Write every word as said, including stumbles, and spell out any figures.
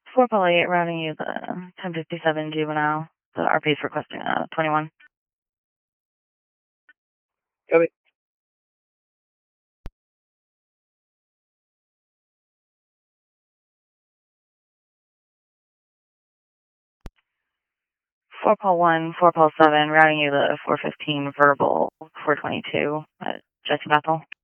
four Paul eight, routing you the ten fifty-seven juvenile. The R P is requesting uh, twenty-one. Copy. four Paul one, four Paul seven, routing you the four fifteen verbal four twenty-two at Jesse Bethel.